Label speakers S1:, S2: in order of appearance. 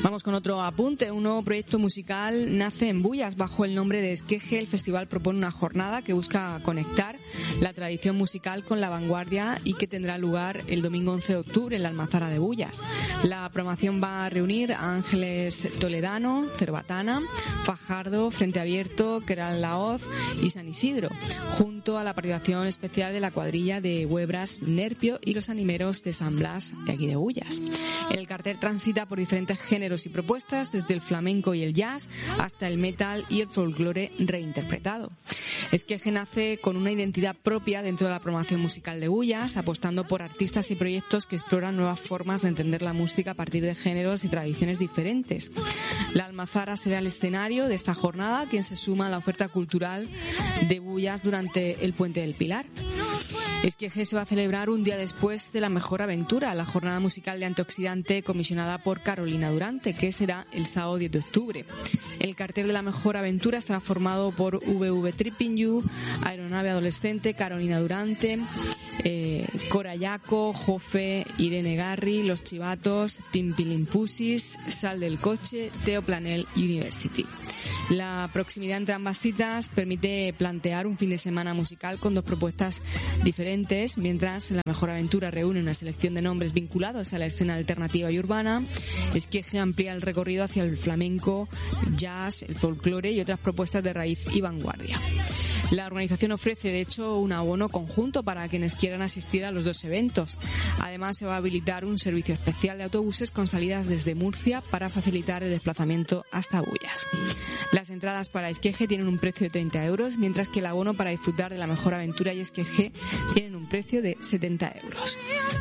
S1: Vamos con otro apunte. Un nuevo proyecto musical nace en Bullas bajo el nombre de Esqueje. El festival propone una jornada que busca conectar la tradición musical con la vanguardia y que tendrá lugar el domingo 11 de octubre en la Almazara de Bullas. La programación va a reunir a Ángeles Toledano, Cerbatana, Fajardo, Frente Abierto, Queralt Laoz y San Isidro, junto a la participación especial de la cuadrilla de Huebras Nerpio y los animeros de San Blas de aquí de Bullas. El cartel transita por diferentes géneros y propuestas, desde el flamenco y el jazz hasta el metal y el folclore reinterpretado. Esqueje nace con una identidad propia dentro de la programación musical de Bullas, apostando por artistas y proyectos que exploran nuevas formas de entender la música a partir de géneros y tradiciones diferentes. La Almazara será el escenario de esta jornada, quien se suma a la oferta cultural de Bullas durante el Puente del Pilar. Esqueje se va a celebrar un día después de la Mejor Aventura, la jornada musical de antioxidante comisionada por Carolina Durante, que será el sábado 10 de octubre. El cartel de la Mejor Aventura estará formado por VV Tripping You, Aeronave Adolescente, Carolina Durante, Cora Yaco, Jofe, Irene Garri, Los Chivatos, Pimpilimpusis, Sal del Coche, Teo Planel y University. La proximidad entre ambas citas permite plantear un fin de semana musical con dos propuestas diferentes, mientras La Mejor Aventura reúne una selección de nombres vinculados a la escena alternativa y urbana. Esqueje amplía el recorrido hacia el flamenco, jazz, el folclore y otras propuestas de raíz y vanguardia. La organización ofrece, de hecho, un abono conjunto para quienes quieran asistir a los dos eventos. Además, se va a habilitar un servicio especial de autobuses con salidas desde Murcia para facilitar el desplazamiento hasta Bullas. Las entradas para Esqueje tienen un precio de 30 euros, mientras que el abono para disfrutar de La Mejor Aventura y Esqueje tienen un precio de 70 euros.